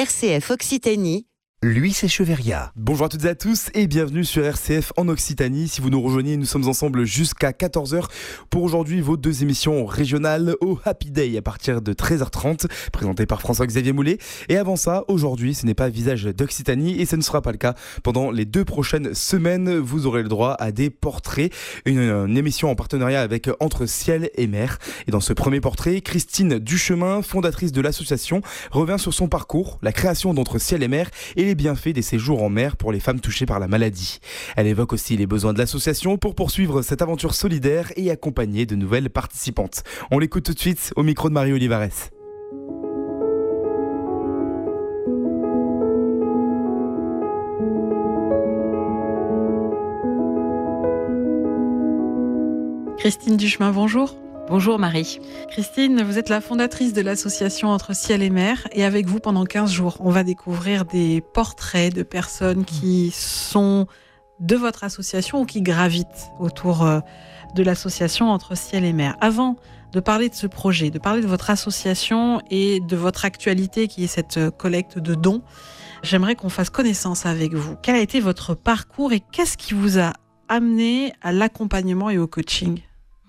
RCF Occitanie, Luis Echeverria. Bonjour à toutes et à tous et bienvenue sur RCF en Occitanie. Si vous nous rejoignez, nous sommes ensemble jusqu'à 14h pour aujourd'hui vos deux émissions régionales au Happy Day à partir de 13h30, présentées par François-Xavier Moulet. Et avant ça, aujourd'hui, ce n'est pas Visage d'Occitanie et ce ne sera pas le cas pendant les 2 prochaines semaines. Vous aurez le droit à des portraits, une émission en partenariat avec Entre Ciel et Mer. Et dans ce premier portrait, Christine Duchemin, fondatrice de l'association, revient sur son parcours, la création d'Entre Ciel et Mer et les bienfaits des séjours en mer pour les femmes touchées par la maladie. Elle évoque aussi les besoins de l'association pour poursuivre cette aventure solidaire et accompagner de nouvelles participantes. On l'écoute tout de suite au micro de Marie Olivares. Christine Duchemin, bonjour. Bonjour Marie. Christine, vous êtes la fondatrice de l'association Entre Ciel et Mer et avec vous pendant 15 jours, on va découvrir des portraits de personnes qui sont de votre association ou qui gravitent autour de l'association Entre Ciel et Mer. Avant de parler de ce projet, de parler de votre association et de votre actualité qui est cette collecte de dons, j'aimerais qu'on fasse connaissance avec vous. Quel a été votre parcours et qu'est-ce qui vous a amené à l'accompagnement et au coaching ?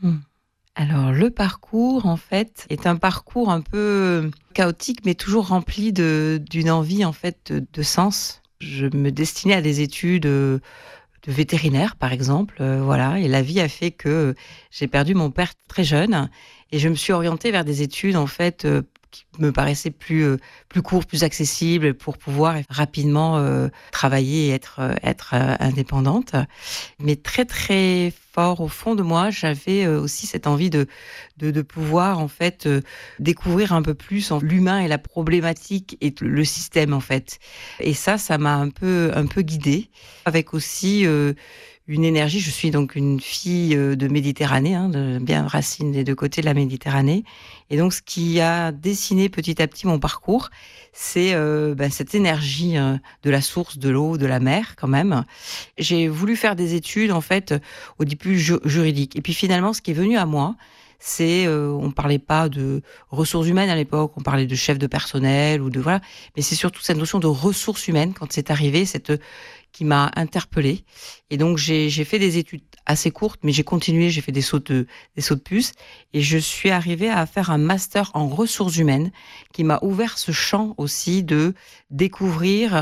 Alors, le parcours, en fait, est un parcours un peu chaotique, mais toujours rempli d'une envie, en fait, de sens. Je me destinais à des études de vétérinaire, par exemple, voilà. Et la vie a fait que j'ai perdu mon père très jeune. Et je me suis orientée vers des études, en fait, qui me paraissaient plus courtes, plus accessibles, pour pouvoir rapidement travailler et être indépendante. Mais très, très fort au fond de moi, j'avais aussi cette envie de pouvoir, en fait, découvrir un peu plus l'humain et la problématique et le système, en fait. Et ça m'a un peu guidée, avec aussi une énergie. Je suis donc une fille de Méditerranée, bien racine des 2 côtés de la Méditerranée. Et donc, ce qui a dessiné petit à petit mon parcours, c'est cette énergie de la source, de l'eau, de la mer, quand même. J'ai voulu faire des études, en fait, au début juridiques. Et puis finalement, ce qui est venu à moi, c'est, on parlait pas de ressources humaines à l'époque, on parlait de chef de personnel ou de voilà, mais c'est surtout cette notion de ressources humaines quand c'est arrivé, qui m'a interpellée. Et donc j'ai fait des études assez courtes, mais j'ai continué, j'ai fait des sauts de puce, et je suis arrivée à faire un master en ressources humaines qui m'a ouvert ce champ aussi de découvrir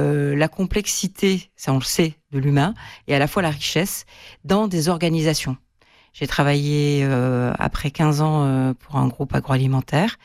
la complexité, ça on le sait, de l'humain, et à la fois la richesse dans des organisations. J'ai travaillé après 15 ans pour un groupe agroalimentaire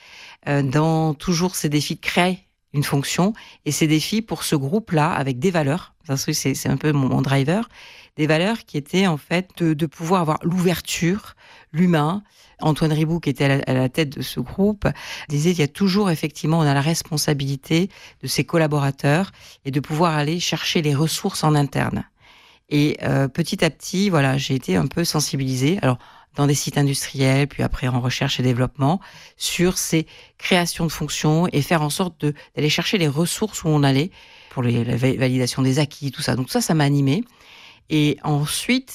dans toujours ces défis de créer une fonction et ces défis pour ce groupe-là avec des valeurs. C'est un peu mon driver. Des valeurs qui étaient en fait de pouvoir avoir l'ouverture, l'humain. Antoine Riboud, qui était à la tête de ce groupe, disait qu'il y a toujours effectivement, on a la responsabilité de ses collaborateurs et de pouvoir aller chercher les ressources en interne. Et petit à petit, voilà, j'ai été un peu sensibilisée. Alors, dans des sites industriels, puis après en recherche et développement, sur ces créations de fonctions et faire en sorte d'aller chercher les ressources où on allait pour la validation des acquis, tout ça. Donc ça m'a animée. Et ensuite,